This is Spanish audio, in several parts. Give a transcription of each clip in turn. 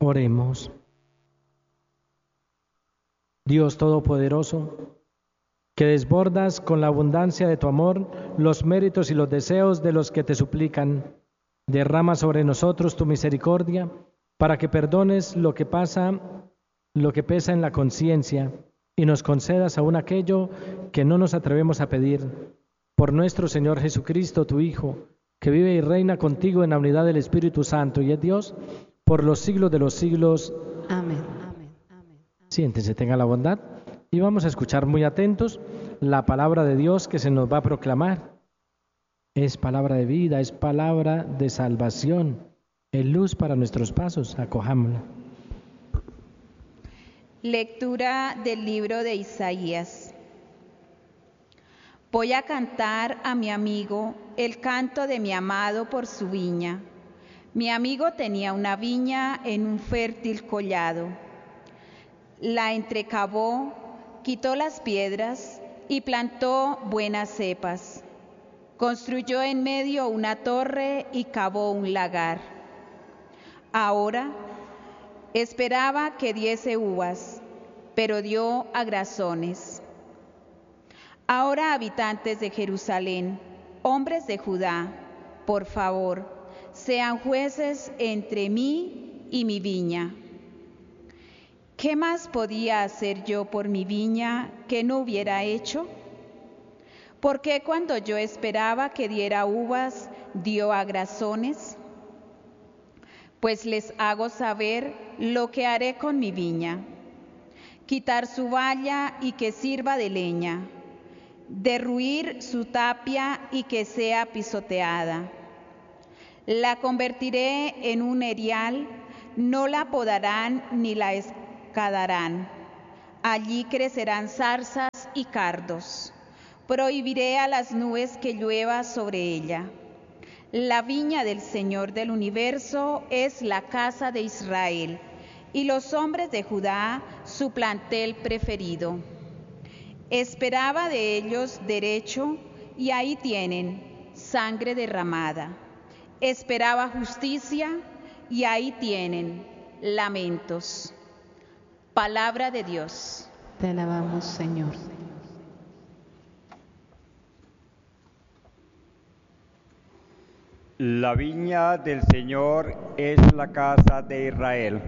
Oremos. Dios Todopoderoso, que desbordas con la abundancia de tu amor los méritos y los deseos de los que te suplican, derrama sobre nosotros tu misericordia para que perdones lo que pesa en la conciencia y nos concedas aún aquello que no nos atrevemos a pedir. Por nuestro Señor Jesucristo, tu Hijo, que vive y reina contigo en la unidad del Espíritu Santo y es Dios, por los siglos de los siglos. Amén. Siéntense, tengan la bondad y vamos a escuchar muy atentos la palabra de Dios que se nos va a proclamar. Es palabra de vida, es palabra de salvación, es luz para nuestros pasos. Acojámosla. Lectura del libro de Isaías. Voy a cantar a mi amigo el canto de mi amado por su viña. Mi amigo tenía una viña en un fértil collado. La entrecavó, quitó las piedras y plantó buenas cepas. Construyó en medio una torre y cavó un lagar. Ahora esperaba que diese uvas, pero dio agrazones. Ahora, habitantes de Jerusalén, hombres de Judá, por favor, sean jueces entre mí y mi viña. ¿Qué más podía hacer yo por mi viña que no hubiera hecho? ¿Por qué cuando yo esperaba que diera uvas, dio agrazones? Pues les hago saber lo que haré con mi viña: quitar su valla y que sirva de leña, derruir su tapia y que sea pisoteada. La convertiré en un erial, no la podarán ni la escadarán. Allí crecerán zarzas y cardos. Prohibiré a las nubes que llueva sobre ella. La viña del Señor del universo es la casa de Israel, y los hombres de Judá su plantel preferido. Esperaba de ellos derecho, y ahí tienen sangre derramada. Esperaba justicia, y ahí tienen lamentos. Palabra de Dios. Te alabamos, Señor. La viña del Señor es la casa de Israel.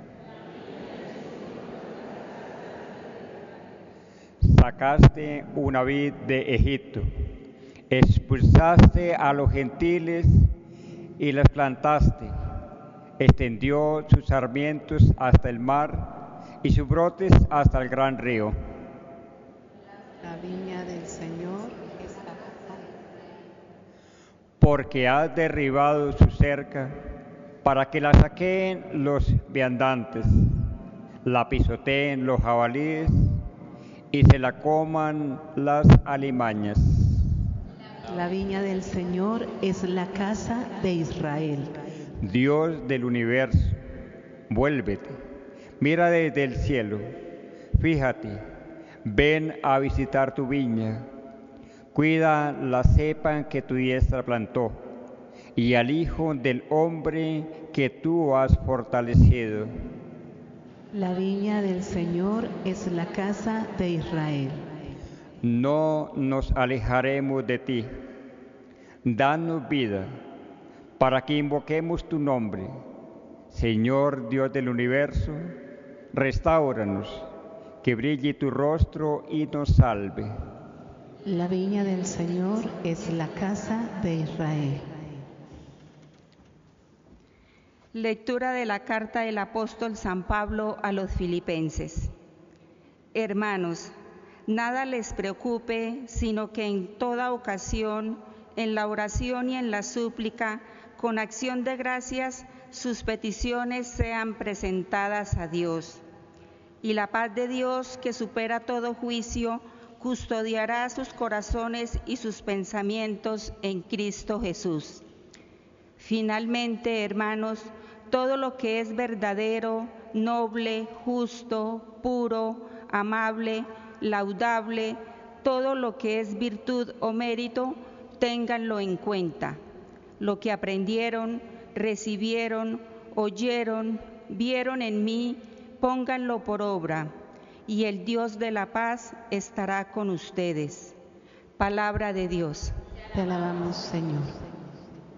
Sacaste una vid de Egipto, expulsaste a los gentiles y las plantaste. Extendió sus sarmientos hasta el mar y sus brotes hasta el gran río. La viña del Señor es la casa. Porque has derribado su cerca para que la saqueen los viandantes, la pisoteen los jabalíes y se la coman las alimañas. La viña del Señor es la casa de Israel. Dios del universo, vuélvete, mira desde el cielo, fíjate, ven a visitar tu viña, cuida la cepa que tu diestra plantó y al Hijo del Hombre que tú has fortalecido. La viña del Señor es la casa de Israel. No nos alejaremos de ti. Danos vida, para que invoquemos tu nombre. Señor Dios del universo, restáuranos, que brille tu rostro y nos salve. La viña del Señor es la casa de Israel. Lectura de la carta del apóstol San Pablo a los Filipenses. Hermanos, nada les preocupe, sino que en toda ocasión, en la oración y en la súplica, con acción de gracias, sus peticiones sean presentadas a Dios. Y la paz de Dios, que supera todo juicio, custodiará sus corazones y sus pensamientos en Cristo Jesús. Finalmente, hermanos, todo lo que es verdadero, noble, justo, puro, amable, laudable, todo lo que es virtud o mérito, ténganlo en cuenta. Lo que aprendieron, recibieron, oyeron vieron en mí, pónganlo por obra, y el Dios de la paz estará con ustedes. Palabra de Dios. Te alabamos, Señor.